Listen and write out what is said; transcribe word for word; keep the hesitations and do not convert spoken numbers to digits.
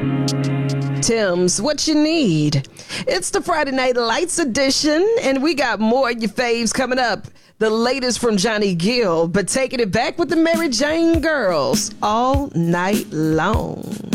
Tim's What You Need. It's the Friday Night Lights edition, and we got more of your faves coming up. The latest from Johnny Gill, but taking it back with the Mary Jane Girls all night long.